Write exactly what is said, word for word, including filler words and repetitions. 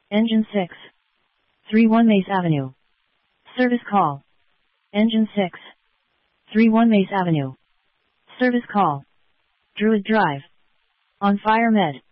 Engine six. three one Mace Avenue. Service call. Engine six. three one Mace Avenue. Service call. Druid Drive. On Fire Med.